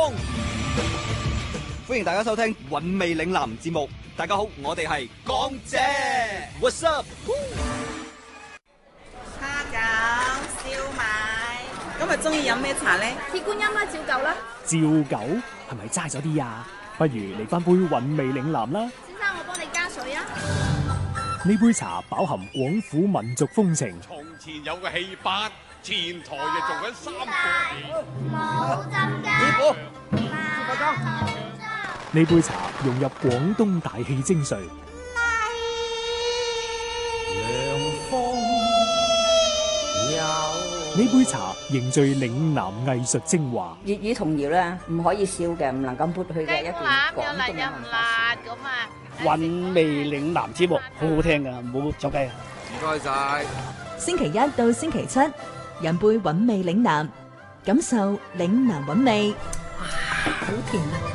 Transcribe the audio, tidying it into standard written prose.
風。歡迎大家收聽韻味嶺南節目。大家好，我哋係港姐。What's up？ 蝦餃、燒賣。今日中意飲咩茶呢？ 鐵觀音啦，照舊啦。 照舊係咪齋咗啲啊？不如嚟翻杯韻味嶺南啦。 先生，我幫你加水啊。 呢杯茶飽含廣府民族風情。 從前有個戲班，前台就做緊三個戲。 冇針㗎。 師傅， 呢杯茶融入廣東大戲精髓。呢杯茶凝聚嶺南藝術精華。 粵語童謠咧，唔可以笑嘅，唔能夠抹去嘅一段廣東嘅文化。 韻味嶺南節目好好聽噶，唔好走雞啊！ 唔該晒。 星期一到星期七，飲杯韻味嶺南，感受嶺南韻味。哇，好甜啊！